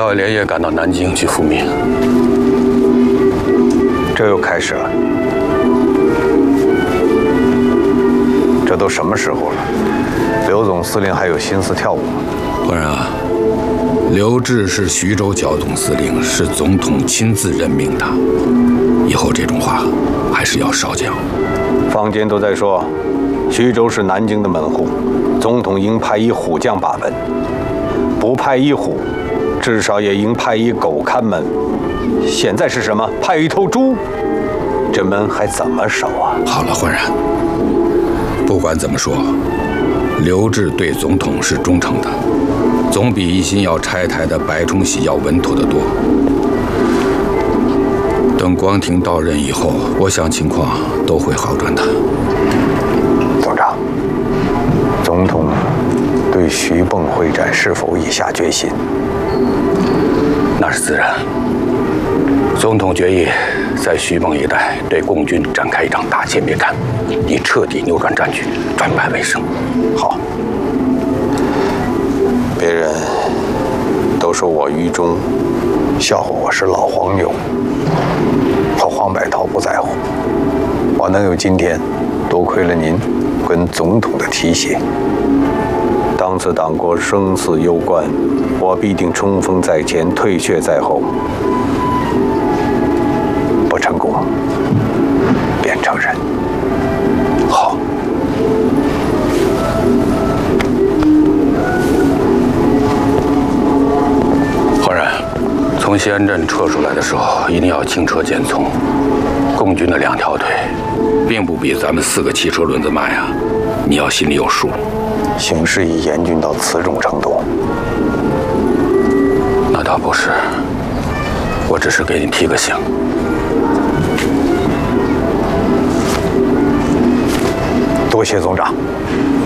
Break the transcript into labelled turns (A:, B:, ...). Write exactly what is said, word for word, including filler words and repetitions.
A: 要连夜赶到南京去复命。
B: 这又开始了。这都什么时候了？刘总司令还有心思跳舞吗？
A: 焕然啊，刘志是徐州剿总司令，是总统亲自任命的。以后这种话还是要少讲。
B: 坊间都在说，徐州是南京的门户，总统应派一虎将把门，不派一虎，至少也应派一狗看门。现在是什么？派一头猪，这门还怎么守啊？
A: 好了，焕然，不管怎么说，刘志对总统是忠诚的，总比一心要拆台的白崇禧要稳妥得多。等光庭到任以后，我想情况都会好转的。
B: 总长，总统对徐蚌会战是否已下决心？
A: 那是自然。总统决议在徐蚌一带对共军展开一场大歼灭战，以彻底扭转战局，转败为胜。
B: 好。别人都说我愚忠，笑话我是老黄牛，和黄百韬不在乎。我能有今天，多亏了您跟总统的提携。当此党国生死攸关，我必定冲锋在前，退却在后。不成功，便承认。好。
A: 焕然，从西安镇撤出来的时候，一定要轻车简从。共军的两条腿，并不比咱们四个汽车轮子慢呀，你要心里有数。
B: 形势已严峻到此种程度？
A: 那倒不是，我只是给你提个醒。
B: 多谢总长。